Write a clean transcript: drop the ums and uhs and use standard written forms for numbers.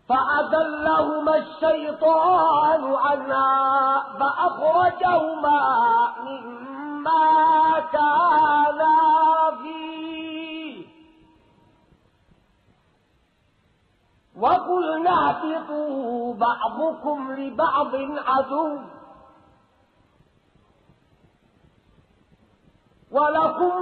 فأذلهما الشيطان عنها فأخرجهما مما كانا فيه وقلنا اهبطوا بعضكم لبعض عدو ولكم